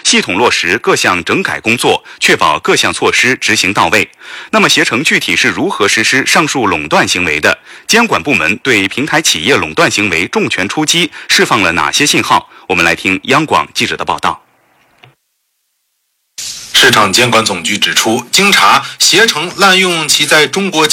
系统落实各项整改工作，确保各项措施执行到位。那么携程具体是如何实施上述垄断行为的？监管部门对平台企业垄断行为重拳出击，释放了哪些信号？我们来听央广记者的报道。 市场监管总局指出，经查，携程滥用其在中国